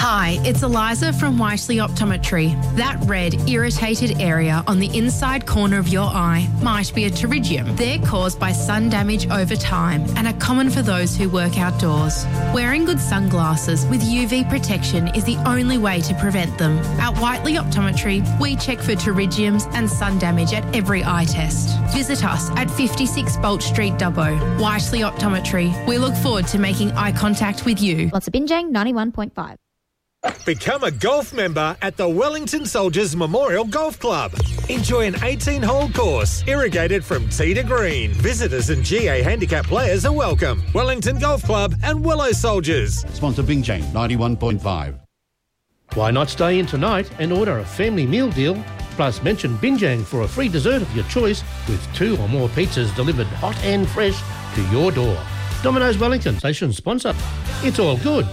Hi, it's Eliza from Wisely Optometry. That red, irritated area on the inside corner of your eye might be a pterygium. They're caused by sun damage over time and are common for those who work outdoors. Wearing good sunglasses with UV protection is the only way to prevent them. At Whiteley Optometry, we check for pterygiums and sun damage at every eye test. Visit us at 56 Bolt Street, Dubbo. Whiteley Optometry. We look forward to making eye contact with you. Lots of Binjang 91.5. Become a golf member at the Wellington Soldiers Memorial Golf Club. Enjoy an 18-hole course, irrigated from tee to green. Visitors and GA handicap players are welcome. Wellington Golf Club and Willow Soldiers. Sponsor Binjang 91.5. Why not stay in tonight and order a family meal deal? Plus mention Binjang for a free dessert of your choice with 2 or more pizzas delivered hot and fresh to your door. Domino's Wellington, station sponsor. It's all good.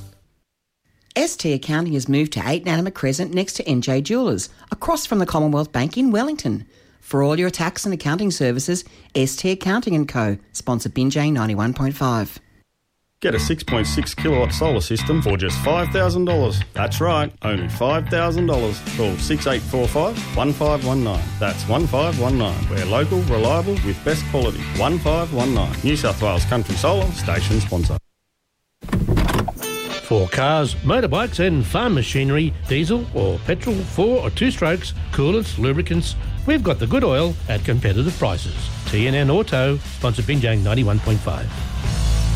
ST Accounting has moved to 8 Nanama Crescent next to NJ Jewellers, across from the Commonwealth Bank in Wellington. For all your tax and accounting services, ST Accounting & Co. Sponsor Binjang 91.5. Get a 6.6 kilowatt solar system for just $5,000. That's right, only $5,000. Call 6845 1519. That's 1519. We're local, reliable with best quality. 1519. New South Wales Country Solar, station sponsor. For cars, motorbikes and farm machinery, diesel or petrol, 4 or 2 strokes, coolants, lubricants, we've got the good oil at competitive prices. TNN Auto, sponsor Binjang 91.5.